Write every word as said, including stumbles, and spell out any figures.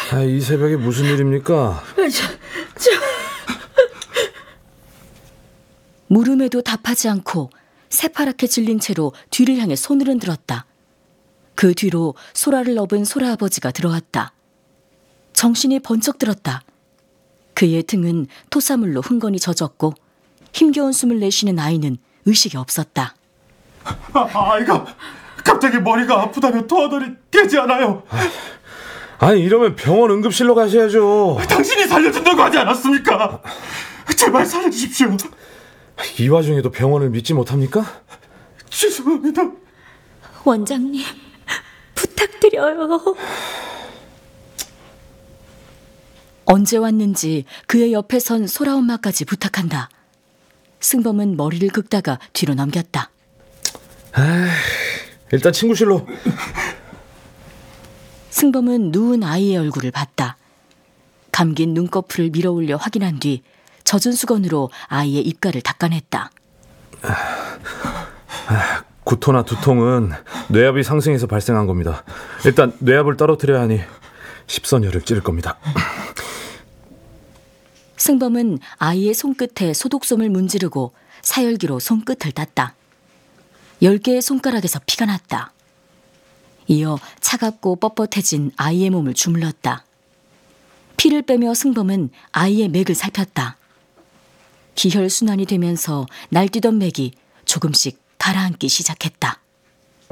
아, 이 새벽에 무슨 일입니까? 저, 저. 물음에도 답하지 않고 새파랗게 질린 채로 뒤를 향해 손을 흔들었다. 그 뒤로 소라를 업은 소라 아버지가 들어왔다. 정신이 번쩍 들었다. 그의 등은 토사물로 흥건히 젖었고 힘겨운 숨을 내쉬는 아이는 의식이 없었다. 아, 아이가 갑자기 머리가 아프다며 토하더니 깨지 않아요. 아니, 이러면 병원 응급실로 가셔야죠. 당신이 살려준다고 하지 않았습니까? 제발 살려주십시오. 이 와중에도 병원을 믿지 못합니까? 죄송합니다. 원장님, 부탁드려요. 언제 왔는지 그의 옆에 선 소라 엄마까지 부탁한다. 승범은 머리를 긁다가 뒤로 넘겼다. 아, 일단 친구실로. 승범은 누운 아이의 얼굴을 봤다. 감긴 눈꺼풀을 밀어올려 확인한 뒤 젖은 수건으로 아이의 입가를 닦아냈다. 아, 구토나 두통은 뇌압이 상승해서 발생한 겁니다. 일단 뇌압을 떨어뜨려야 하니 십선혈을 찌를 겁니다. 승범은 아이의 손끝에 소독솜을 문지르고 사열기로 손끝을 땄다. 열 개의 손가락에서 피가 났다. 이어 차갑고 뻣뻣해진 아이의 몸을 주물렀다. 피를 빼며 승범은 아이의 맥을 살폈다. 기혈순환이 되면서 날뛰던 맥이 조금씩 가라앉기 시작했다.